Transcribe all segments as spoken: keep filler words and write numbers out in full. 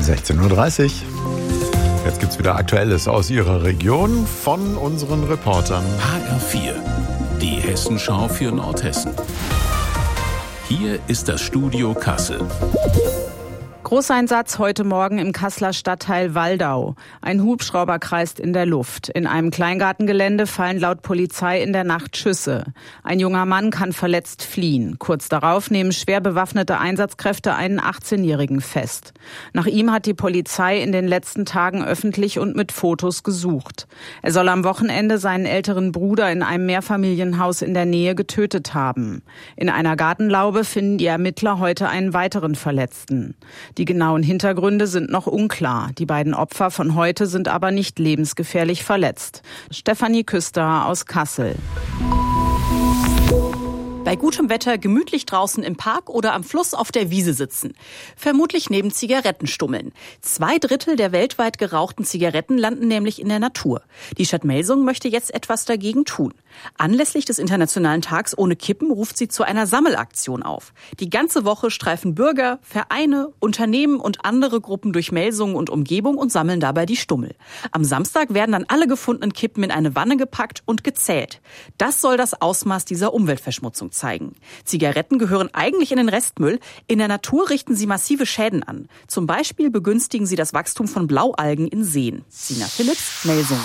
sechzehn Uhr dreißig. Jetzt gibt's wieder Aktuelles aus Ihrer Region von unseren Reportern. H R vier, die Hessenschau für Nordhessen. Hier ist das Studio Kassel. Großeinsatz heute Morgen im Kasseler Stadtteil Waldau. Ein Hubschrauber kreist in der Luft. In einem Kleingartengelände fallen laut Polizei in der Nacht Schüsse. Ein junger Mann kann verletzt fliehen. Kurz darauf nehmen schwer bewaffnete Einsatzkräfte einen achtzehnjährigen fest. Nach ihm hat die Polizei in den letzten Tagen öffentlich und mit Fotos gesucht. Er soll am Wochenende seinen älteren Bruder in einem Mehrfamilienhaus in der Nähe getötet haben. In einer Gartenlaube finden die Ermittler heute einen weiteren Verletzten. Die genauen Hintergründe sind noch unklar. Die beiden Opfer von heute sind aber nicht lebensgefährlich verletzt. Stefanie Küster aus Kassel. Bei gutem Wetter gemütlich draußen im Park oder am Fluss auf der Wiese sitzen. Vermutlich neben Zigarettenstummeln. Zwei Drittel der weltweit gerauchten Zigaretten landen nämlich in der Natur. Die Stadt Melsungen möchte jetzt etwas dagegen tun. Anlässlich des Internationalen Tags ohne Kippen ruft sie zu einer Sammelaktion auf. Die ganze Woche streifen Bürger, Vereine, Unternehmen und andere Gruppen durch Melsungen und Umgebung und sammeln dabei die Stummel. Am Samstag werden dann alle gefundenen Kippen in eine Wanne gepackt und gezählt. Das soll das Ausmaß dieser Umweltverschmutzung zeigen. Zigaretten gehören eigentlich in den Restmüll. In der Natur richten sie massive Schäden an. Zum Beispiel begünstigen sie das Wachstum von Blaualgen in Seen. Sina Philipps, Melsungen.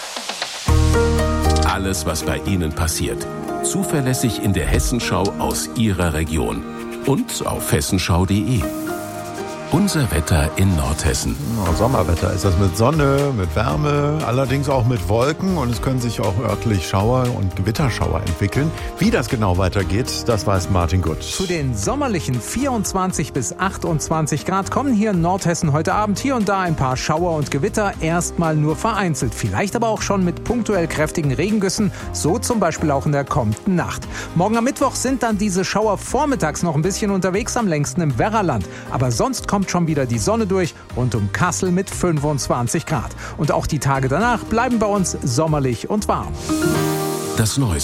Alles, was bei Ihnen passiert. Zuverlässig in der Hessenschau aus Ihrer Region. Und auf hessenschau punkt de. Unser Wetter in Nordhessen. Ja, Sommerwetter ist das mit Sonne, mit Wärme, allerdings auch mit Wolken und es können sich auch örtlich Schauer und Gewitterschauer entwickeln. Wie das genau weitergeht, das weiß Martin Gutt. Zu den sommerlichen vierundzwanzig bis achtundzwanzig Grad kommen hier in Nordhessen heute Abend hier und da ein paar Schauer und Gewitter, erstmal nur vereinzelt. Vielleicht aber auch schon mit punktuell kräftigen Regengüssen, so zum Beispiel auch in der kommenden Nacht. Morgen am Mittwoch sind dann diese Schauer vormittags noch ein bisschen unterwegs, am längsten im Werraland. Aber sonst kommt schon wieder die Sonne durch, rund um Kassel mit fünfundzwanzig Grad. Und auch die Tage danach bleiben bei uns sommerlich und warm. Das Neueste